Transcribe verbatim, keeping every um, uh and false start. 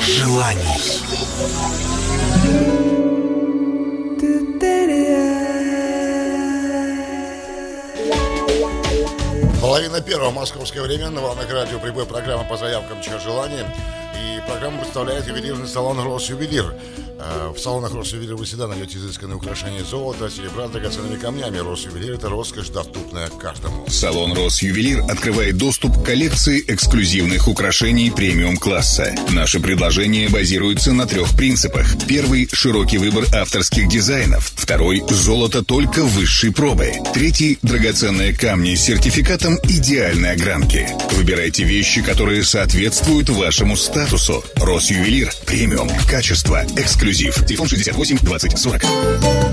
желаний. Половина первого, московское время, на волнах радио прибой программа по заявкам «Чье желание». И программу представляет ювелирный салон «Росювелир». В салонах «Росювелир» вы всегда найдете изысканные украшения золота, серебра, драгоценными камнями. «Росювелир» — это роскошь, доступная каждому. Салон «Росювелир» открывает доступ к коллекции эксклюзивных украшений премиум-класса. Наши предложения базируются на трех принципах. Первый – широкий выбор авторских дизайнов. Второй – золото только высшей пробы. Третий – драгоценные камни с сертификатом идеальной огранки. Выбирайте вещи, которые соответствуют вашему статусу. «Росювелир» – премиум, качество, эксклюзив. Телефон шестьдесят восемь двадцать сорок.